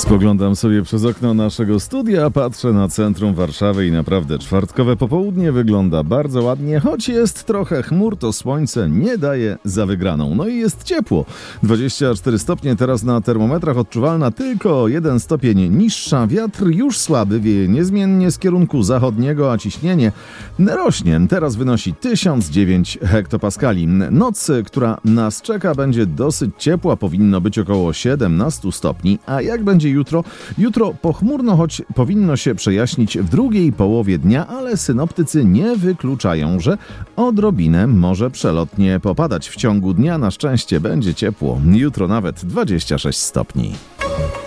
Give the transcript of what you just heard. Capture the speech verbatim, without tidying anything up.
Spoglądam sobie przez okno naszego studia, patrzę na centrum Warszawy i naprawdę czwartkowe popołudnie wygląda bardzo ładnie, choć jest trochę chmur, to słońce nie daje za wygraną. No i jest ciepło. dwadzieścia cztery stopnie teraz na termometrach, odczuwalna tylko jeden stopień niższa. Wiatr już słaby, wieje niezmiennie z kierunku zachodniego, a ciśnienie rośnie. Teraz wynosi tysiąc dziewięć hektopaskali. Noc, która nas czeka, będzie dosyć ciepła, powinno być około siedemnaście stopni, a jak będzie jutro? Jutro pochmurno, choć powinno się przejaśnić w drugiej połowie dnia, ale synoptycy nie wykluczają, że odrobinę może przelotnie popadać. W ciągu dnia na szczęście będzie ciepło. Jutro nawet dwadzieścia sześć stopni.